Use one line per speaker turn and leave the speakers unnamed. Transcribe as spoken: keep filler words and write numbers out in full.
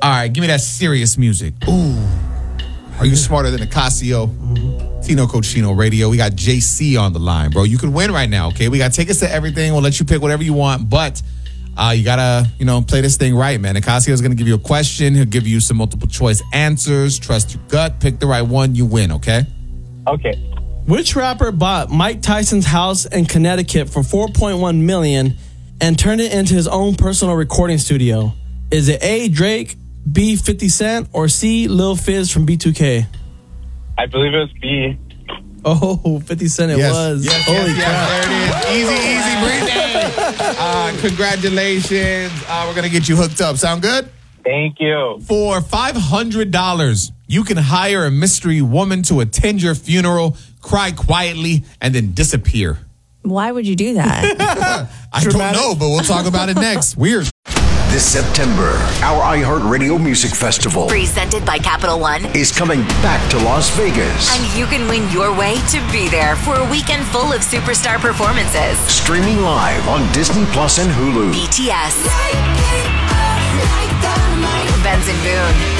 All right, give me that serious music. Ooh. Are you smarter than a Casio? Mm-hmm. Tino Cochino Radio. We got J C on the line, bro. You can win right now, okay? We got tickets to everything. We'll let you pick whatever you want, but uh, you got to, you know, play this thing right, man. Nicasio is going to give you a question. He'll give you some multiple choice answers. Trust your gut. Pick the right one. You win, okay?
Okay.
Which rapper bought Mike Tyson's house in Connecticut for four point one million dollars and turned it into his own personal recording studio? Is it A, Drake, B, fifty Cent, or C, Lil Fizz from B two K?
I believe it was B.
Oh, fifty Cent it
yes.
was.
Yes,
Holy
yes,
crap.
yes. There it is. Easy, easy, breathe down. Uh, congratulations. Uh, we're going to get you hooked up. Sound good?
Thank you.
For five hundred dollars, you can hire a mystery woman to attend your funeral, cry quietly, and then disappear.
Why would you do that?
I Dramatic. don't know, but we'll talk about it next. Weird.
This September, our iHeartRadio Music Festival,
presented by Capital One,
is coming back to Las Vegas.
And you can win your way to be there for a weekend full of superstar performances.
Streaming live on Disney Plus and Hulu.
B T S, Benson Boone,